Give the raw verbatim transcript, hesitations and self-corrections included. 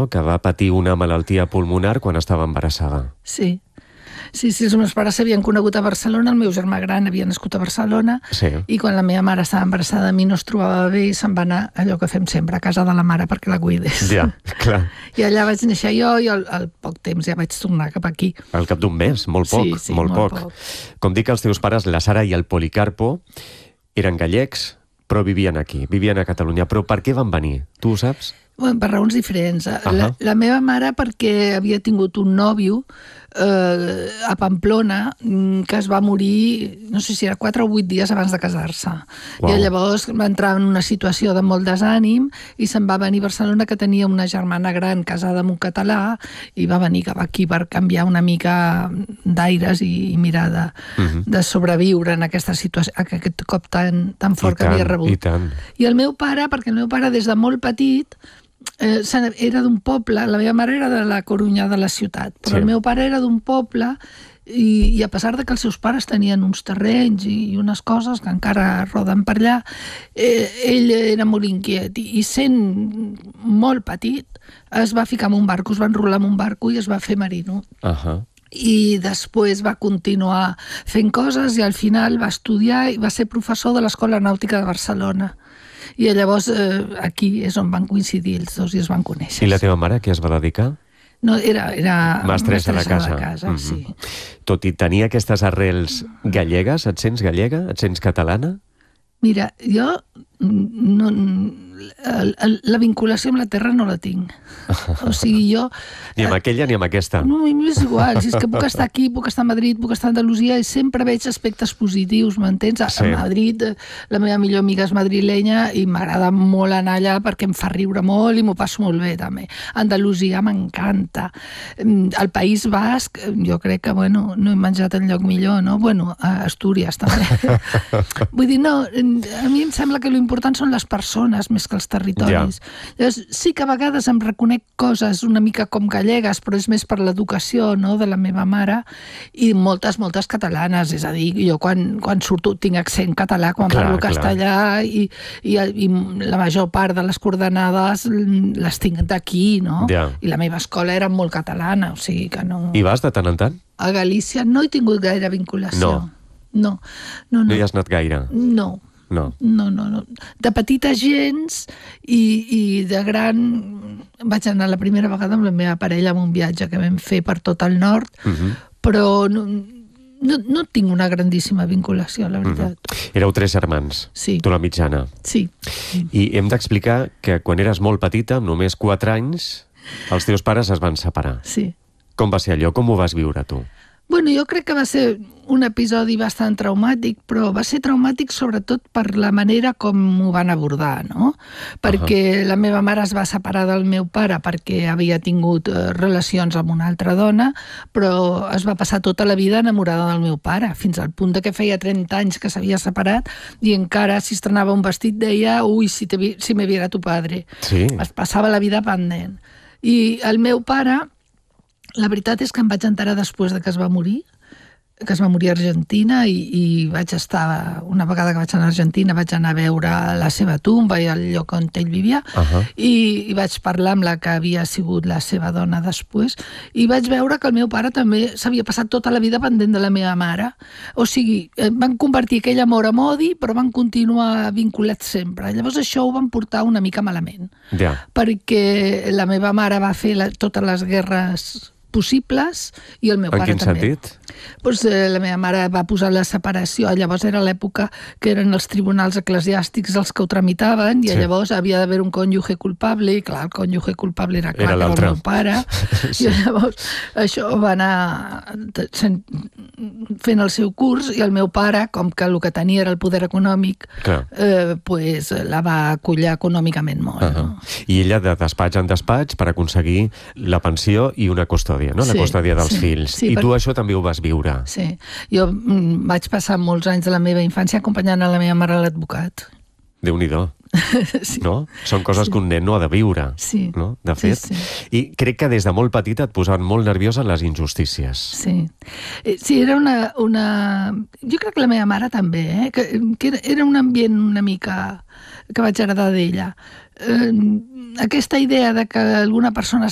no?, que va patir una malaltia pulmonar quan estava embarassada. Sí. Sí, sí, els meus pares s'havien conegut a Barcelona, el meu germà gran havia nascut a Barcelona, sí. I quan la meva mare estava embarassada de mi no es trobava bé i se'n va anar, allò que fem sempre, a casa de la mare perquè la cuidés. Ja, clar. I allà vaig néixer jo i al, al poc temps ja vaig tornar cap aquí. Al cap d'un mes, molt poc, sí, sí, molt, molt poc. poc. Com dic, els teus pares, la Sara i el Policarpo, eren gallecs, però vivien aquí, vivien a Catalunya. Però per què van venir? Tu ho saps? Bueno, per raons diferents. Uh-huh. La, la meva mare perquè havia tingut un nòvio eh, a Pamplona que es va morir, no sé si era quatre o vuit dies abans de casar-se. Wow. I llavors va entrar en una situació de molt desànim i se'n va venir a Barcelona, que tenia una germana gran casada amb un català, i va venir cap aquí per canviar una mica d'aires i, i mirar de, uh-huh. de sobreviure en aquesta situació, aquest cop tan, tan fort I que tant, havia rebut. I tant. I el meu pare, perquè el meu pare des de molt petit Eh, era d'un poble, la meva mare era de la Corunya, de la ciutat, però sí. El meu pare era d'un poble i, i a pesar de que els seus pares tenien uns terrenys i, i unes coses que encara roden per allà, eh, ell era molt inquiet i, i sent molt petit es va ficar en un barco, es va enrolar en un barco i es va fer marino. Uh-huh. I després va continuar fent coses i al final va estudiar i va ser professor de l'Escola Nàutica de Barcelona. I llavors eh, aquí és on van coincidir els dos i es van conèixer. I la teva mare, a què es va dedicar? No, era, era mestressa de casa. De casa mm-hmm. sí. Tot i tenir aquestes arrels gallegues, et sents gallega? Et sents catalana? Mira, jo no, la vinculació amb la terra no la tinc. O sigui, jo... Ni amb aquella ni amb aquesta. No, a mi és igual. Si és que puc estar aquí, puc estar a Madrid, puc estar a Andalusia i sempre veig aspectes positius, m'entens? A, sí. a Madrid, la meva millor amiga és madrilenya i m'agrada molt anar allà perquè em fa riure molt i m'ho passo molt bé, també. Andalusia m'encanta. El País Basc, jo crec que, bueno, no he menjat enlloc millor, no? Bueno, a Astúries, també. Vull dir, no, a mi em sembla que l'important són les persones més que els territoris. Ja. Llavors, sí que a vegades em reconec coses una mica com gallegues, però és més per l'educació, no?, de la meva mare, i moltes, moltes catalanes. És a dir, jo quan, quan surto tinc accent català, quan clar, parlo castellà, i, i, i la major part de les coordenades les tinc d'aquí, no? Ja. I la meva escola era molt catalana, o sigui que no... I vas de tant en tant? A Galícia no he tingut gaire vinculació. No. No, no, no. No hi has anat gaire? No. No. No, no, no. De petita gens i, i de gran vaig anar la primera vegada amb la meva parella en un viatge que vam fer per tot el nord, uh-huh. però no, no, no tinc una grandíssima vinculació, la veritat. Uh-huh. Éreu tres germans, sí. Tu la mitjana. Sí. I hem d'explicar que quan eres molt petita, amb només quatre anys, els teus pares es van separar. Sí. Com va ser allò? Com ho vas viure, tu? Bueno, jo crec que va ser un episodi bastant traumàtic, però va ser traumàtic sobretot per la manera com ho van abordar, no? Perquè uh-huh. la meva mare es va separar del meu pare perquè havia tingut eh, relacions amb una altra dona, però es va passar tota la vida enamorada del meu pare, fins al punt de que feia trenta anys que s'havia separat i encara si estrenava un vestit deia «Ui, si, te vi, si me viera tu padre». Sí. Es passava la vida pendent. I el meu pare... La veritat és que em vaig enterar després de que es va morir, que es va morir a Argentina i, i vaig estar, una vegada que vaig anar a Argentina vaig anar a veure la seva tumba i el lloc on ell vivia uh-huh. i, i vaig parlar amb la que havia sigut la seva dona després i vaig veure que el meu pare també s'havia passat tota la vida pendent de la meva mare. O sigui, van convertir aquell amor en odi però van continuar vinculats sempre. Llavors això ho van portar una mica malament. Yeah. Perquè la meva mare va fer la, totes les guerres possibles i el meu en pare quin també. Sentit? Pues, eh, la meva mare va posar la separació, llavors era l'època que eren els tribunals eclesiàstics els que ho tramitaven i sí. Llavors havia d'haver un cònjuge culpable i clar, el cònjuge culpable era clar, era, era el meu pare sí. I llavors això va anar fent el seu curs i el meu pare, com que el que tenia era el poder econòmic, eh, pues, la va acollir econòmicament molt. Uh-huh. No? I ella de despatx en despatx per aconseguir la pensió i una custòdia, no? La sí, custòdia dels sí, fills. sí, I per... tu això també ho vas viure. Sí. Jo mm, vaig passar molts anys de la meva infància acompanyant a la meva mare a l'advocat. Déu-n'hi-do. Sí. No? Són coses sí. que un nen no ha de viure. Sí. No? De fet. Sí, sí. I crec que des de molt petita et posaven molt nerviosa les injustícies. Sí. Sí, era una... una... Jo crec que la meva mare també, eh? que, que era un ambient una mica que vaig agradar d'ella. Eh, aquesta idea de que alguna persona